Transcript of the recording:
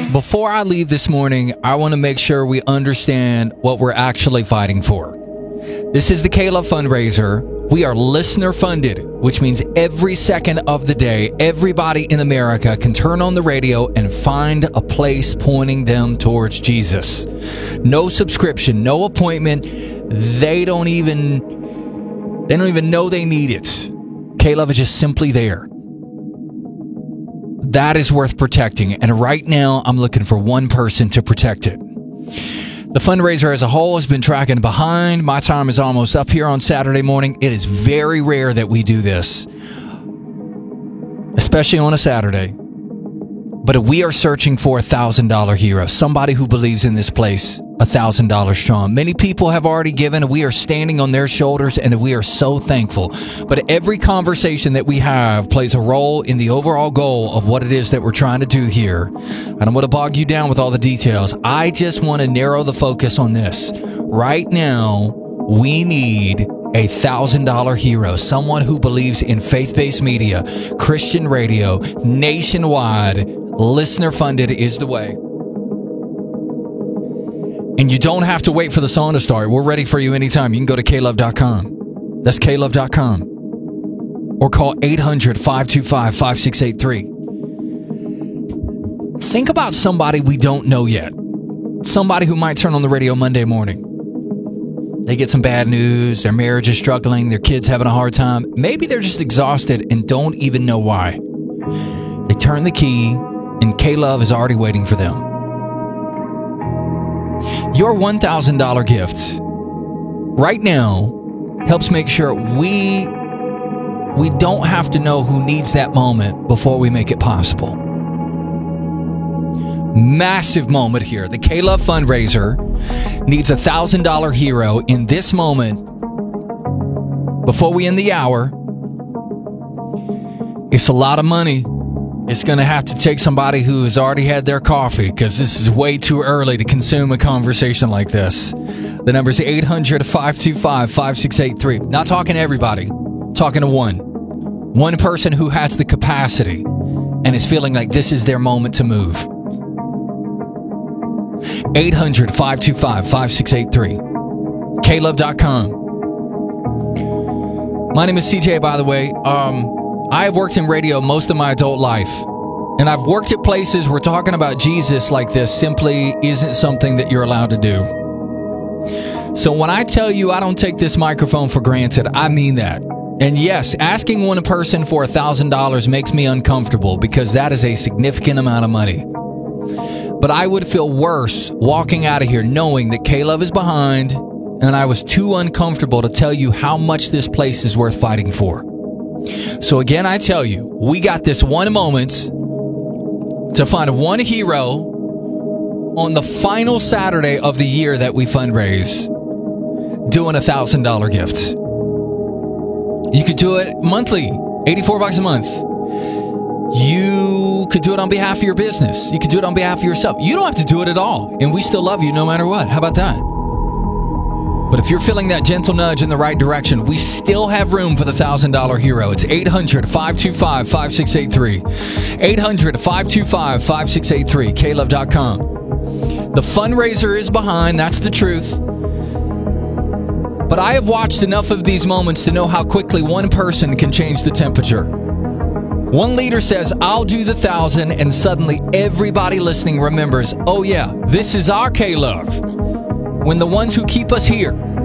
Before I leave this morning, I want to make sure we understand what we're actually fighting for. This is the K-Love fundraiser. We are listener funded, which means every second of the day, everybody in America can turn on the radio and find a place pointing them towards Jesus. No subscription, no appointment. They don't even know they need it. K-Love is just simply there. That is worth protecting. And right now, I'm looking for one person to protect it. The fundraiser as a whole has been tracking behind. My time is almost up here on Saturday morning. It is very rare that we do this, especially on a Saturday. But we are searching for a $1,000 hero, somebody who believes in this place, $1,000 strong. Many people have already given, and we are standing on their shoulders, and we are so thankful. But every conversation that we have plays a role in the overall goal of what it is that we're trying to do here. And I'm going to bog you down with all the details. I just want to narrow the focus on this. Right now, we need a $1,000 hero, someone who believes in faith-based media, Christian radio, nationwide. Listener funded is the way. And you don't have to wait for the song to start. We're ready for you anytime. You can go to klove.com. That's klove.com. Or call 800-525-5683. Think about somebody we don't know yet. Somebody who might turn on the radio Monday morning. They get some bad news. Their marriage is struggling. Their kid's having a hard time. Maybe they're just exhausted and don't even know why. They turn the key and K-Love is already waiting for them. Your $1,000 gift right now helps make sure we don't have to know who needs that moment before we make it possible. Massive moment here. The K-Love fundraiser needs a $1,000 hero in this moment before we end the hour. It's a lot of money. It's going to have to take somebody who has already had their coffee, because this is way too early to consume a conversation like this. The number is 800-525-5683. Not talking to everybody. Talking to one person who has the capacity and is feeling like this is their moment to move. 800-525-5683. klove.com. My name is CJ, by the way. I have worked in radio most of my adult life, and I've worked at places where talking about Jesus like this simply isn't something that you're allowed to do. So when I tell you I don't take this microphone for granted, I mean that. And yes, asking one person for $1,000 makes me uncomfortable, because that is a significant amount of money. But I would feel worse walking out of here knowing that K-Love is behind, and I was too uncomfortable to tell you how much this place is worth fighting for. So again, I tell you, we got this one moment to find one hero on the final Saturday of the year that we fundraise, doing a $1,000 gift. You could do it monthly, $84 a month. You could do it on behalf of your business. You could do it on behalf of yourself. You don't have to do it at all, and we still love you no matter what. How about that? But if you're feeling that gentle nudge in the right direction, we still have room for the $1,000 hero. It's 800-525-5683. 800-525-5683. klove.com. The fundraiser is behind. That's the truth. But I have watched enough of these moments to know how quickly one person can change the temperature. One leader says, I'll do the 1,000, and suddenly everybody listening remembers, oh yeah, this is our K-Love. When the ones who keep us here